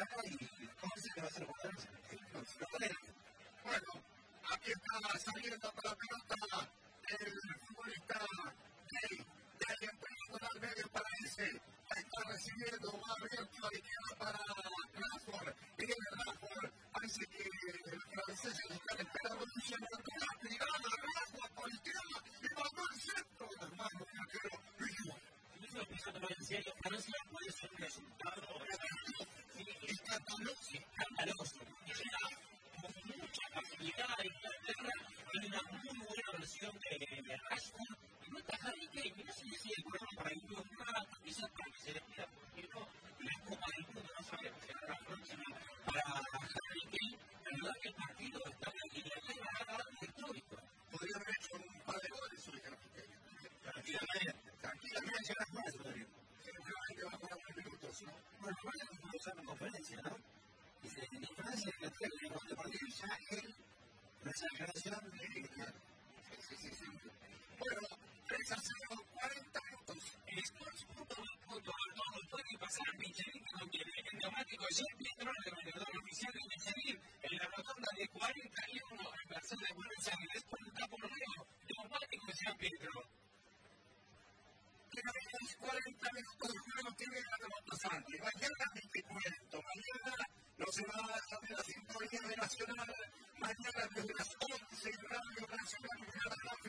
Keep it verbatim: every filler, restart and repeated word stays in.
Sudamericana y cómo se le va a hacer poderoso. Bueno, aquí está saliendo con la pelota el futbolista Gay. Gay entrando al medio para ese. Está recibiendo, va abierto a la izquierda para Rashford. Viene Rashford. Parece que los franceses están esperando un segundo. La tirada, Rashford por izquierda y mandó el centro. Hermano, yo quiero. Eso es lo que en serio. Francia puede ser un resultado escandaloso. Escandaloso. Con mucha facilidad a Inglaterra. Hay una muy buena versión de Rashford. Y no está Harry Kane. Mirá si le sigue el programa para ir un rato. Quizás para que se despida porque no. La Copa del Mundo no sabemos si será la próxima para Harry Kane. La verdad que el partido está en Inglaterra. Ha dado un histórico. Podría haber hecho un par de goles hoy Harry Kane. Tranquilamente. Tranquilamente llegar más, Rodrigo. Simplemente va a jugar unos minutos, ¿no? Bueno, bueno, vamos a hacer una conferencia, ¿no? Dice, en Francia, en Inglaterra, en cuanto partido, ya él, la exageración de Inglaterra. Sí, sí, sí. Bueno, tres a cero, cuarenta minutos. En Sports punto com pueden pasar a Michelin, que no tiene el neumático de Jean Pietro, el vendedor oficial de Michelin, en la rotonda de cuarenta y uno, en Plaza de Buenos Aires, por un capo nuevo, neumático de Jean Pietro. cuarenta minutos de juego tiene la remontada. Mañana te cuento, mañana no se va a saber la sintonía de Nacional, mañana desde las once en Radio Nacional,